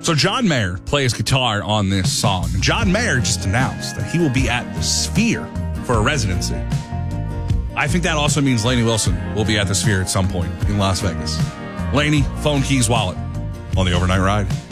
So John Mayer plays guitar on this song. John Mayer just announced that he will be at the Sphere for a residency. I think that also means Lainey Wilson will be at the Sphere at some point in Las Vegas. Lainey, phone, keys, wallet on the Overnight Ride.